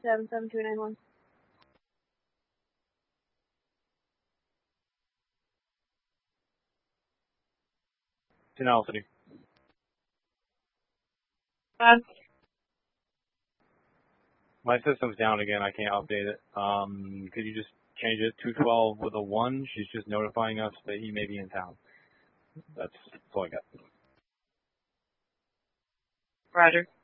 77291. Denali City. My system's down again. I can't update it. Could you just change it? 212 with a 1. She's just notifying us that he may be in town. That's all I got. Roger.